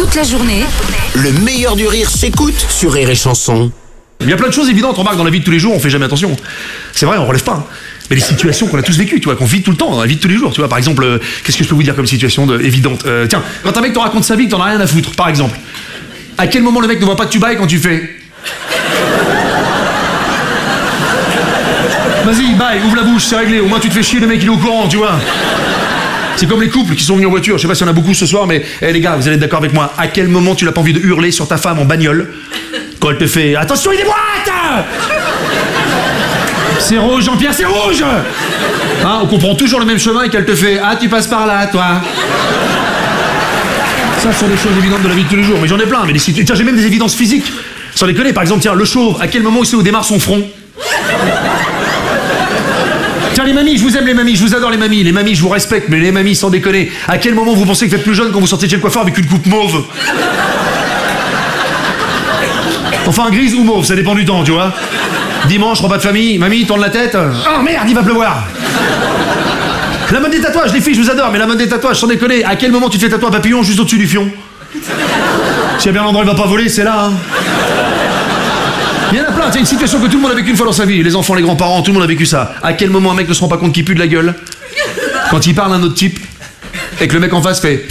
Toute la journée, Le meilleur du rire s'écoute sur Rire et Chanson. Il y a plein de choses évidentes, remarque, dans la vie de tous les jours, on fait jamais attention. C'est vrai, on relève pas. Mais les situations qu'on a tous vécues, tu vois, qu'on vit tout le temps, dans la vie de tous les jours, tu vois, par exemple, qu'est-ce que je peux vous dire comme situation évidente tiens, quand un mec te raconte sa vie que t'en as rien à foutre, par exemple, à quel moment le mec ne voit pas que tu bailles quand tu fais vas-y, baille, ouvre la bouche, c'est réglé, au moins tu te fais chier, le mec il est au courant, tu vois. C'est comme les couples qui sont venus en voiture, je sais pas s'il y en a beaucoup ce soir, mais les gars, vous allez être d'accord avec moi, à quel moment tu n'as pas envie de hurler sur ta femme en bagnole quand elle te fait « Attention, il déboîte !» C'est rouge, Jean-Pierre, c'est rouge. Hein, on comprend toujours le même chemin et qu'elle te fait « Ah, tu passes par là, toi !» Ça, ce sont des choses évidentes de la vie de tous les jours, mais j'en ai plein, mais tiens, j'ai même des évidences physiques. Sans déconner, par exemple, tiens, le chauve, à quel moment il sait où démarre son front? Tiens, les mamies, je vous aime les mamies, je vous adore les mamies, je vous respecte, mais les mamies, sans déconner, à quel moment vous pensez que vous êtes plus jeune quand vous sortez de chez le coiffeur avec une coupe mauve? Enfin, grise ou mauve, ça dépend du temps, tu vois. Dimanche, repas de famille, mamie, tourne la tête. Oh merde, il va pleuvoir. La mode des tatouages, les filles, je vous adore, mais la mode des tatouages, sans déconner, à quel moment tu te fais tatouer un papillon juste au-dessus du fion? S'il y a bien l'endroit où il va pas voler, c'est là, hein. Il y en a plein, c'est une situation que tout le monde a vécu une fois dans sa vie. Les enfants, les grands-parents, tout le monde a vécu ça. À quel moment un mec ne se rend pas compte qu'il pue de la gueule? Quand il parle à un autre type et que le mec en face fait...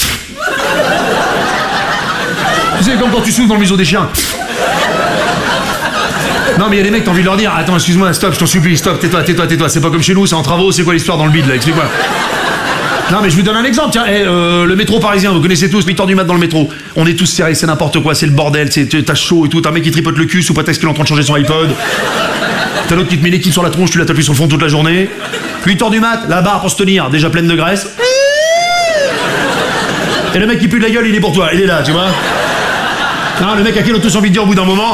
Tu sais, comme quand tu souffles dans le museau des chiens. Non mais il y a des mecs, t'as envie de leur dire, attends, excuse-moi, stop, je t'en supplie, stop, tais-toi, c'est pas comme chez nous, c'est en travaux, c'est quoi l'histoire dans le bide là, explique-moi. Non mais je vous donne un exemple, tiens, le métro parisien, vous connaissez tous, 8h du mat dans le métro, on est tous serrés, c'est n'importe quoi, c'est le bordel, t'as chaud et tout, t'as un mec qui tripote le cul sous prétexte qu'il est en train de changer son iPod, t'as l'autre qui te met l'équipe sur la tronche, tu la tapes sur le fond toute la journée, 8h du mat, la barre pour se tenir, déjà pleine de graisse, et le mec qui pue de la gueule, il est pour toi, il est là, tu vois. Non, le mec à qui on a tous envie de dire au bout d'un moment...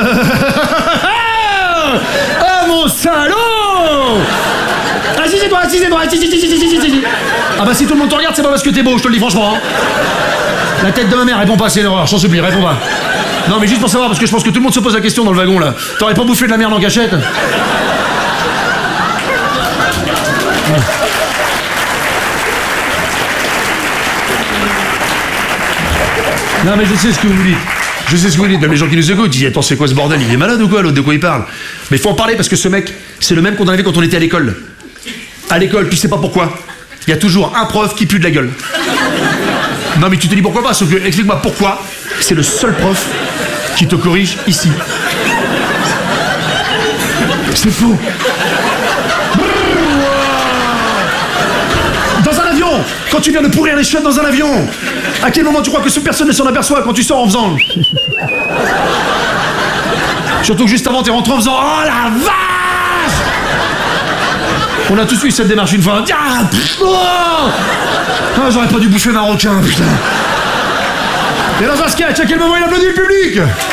Ah mon salaud! Assisez-toi. Ah bah si tout le monde te regarde, c'est pas parce que t'es beau, je te le dis franchement. Hein. La tête de ma mère, réponds pas, c'est une erreur, je t'en supplie, réponds pas. Non mais juste pour savoir, parce que je pense que tout le monde se pose la question dans le wagon là. T'aurais pas bouffé de la merde en cachette? Non mais je sais ce que vous me dites. Je sais ce que vous dites, même les gens qui nous écoutent, ils disent « Attends, c'est quoi ce bordel? Il est malade ou quoi, l'autre? De quoi il parle ?» Mais il faut en parler parce que ce mec, c'est le même qu'on avait quand on était à l'école. À l'école, tu sais pas pourquoi. Il y a toujours un prof qui pue de la gueule. Non mais tu te dis pourquoi pas, sauf que, explique-moi pourquoi c'est le seul prof qui te corrige ici. C'est faux. Dans un avion, quand tu viens de pourrir les chiottes dans un avion, à quel moment tu crois que cette personne ne s'en aperçoit quand tu sors en faisant... Surtout que juste avant, t'es rentré en faisant... Oh la vache! On a tous eu cette démarche une fois. Ah, j'aurais pas dû bouffer marocain, putain. Et dans un sketch, à quel moment il applaudit le public?